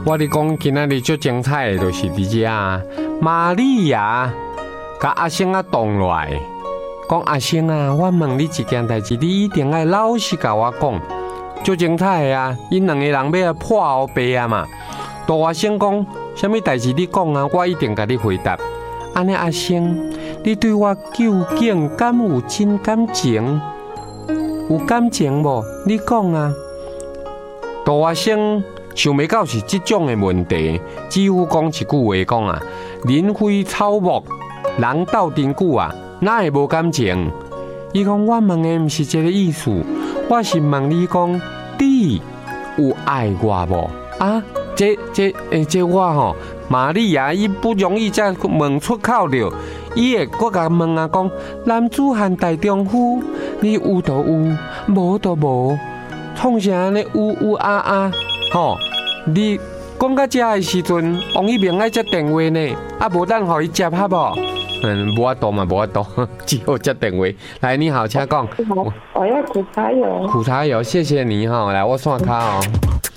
我咧讲今仔日最精彩的就是伫遮啊，玛利亚甲阿星啊动落来，讲阿星啊，我问你一件代志，你一定要老实甲我讲。最精彩的啊，因两个人要来破后背啊嘛。大阿星讲，什么代志你讲啊，我一定甲你回答。安尼阿星，你对我究竟敢有真感情？有感情无？你讲啊。大阿星想袂到是这种的问题，几乎讲一句话讲啊，人非草木，人斗阵久啊，哪会无感情？伊讲我问的毋是这个意思，我是问你讲，你有爱我无？啊，这我吼，玛利亚伊不容易才问出口着，伊会搁甲问啊讲，男子汉大丈夫，你有就有，无就无，创啥安尼有啊，吼，你讲到这的时阵，王一鸣爱接电话呢，啊无咱互伊接好无？无法度嘛，无法度，只好接电话。来，你好，请讲。 我要苦茶油。 苦茶油，谢谢你哈。来，我刷卡哦。